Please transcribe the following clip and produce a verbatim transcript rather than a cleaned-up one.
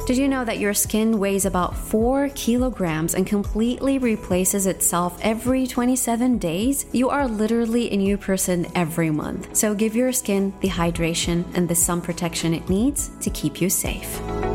Did you know that your skin weighs about four kilograms and completely replaces itself every twenty-seven days? You are literally a new person every month. So give your skin the hydration and the sun protection it needs to keep you safe.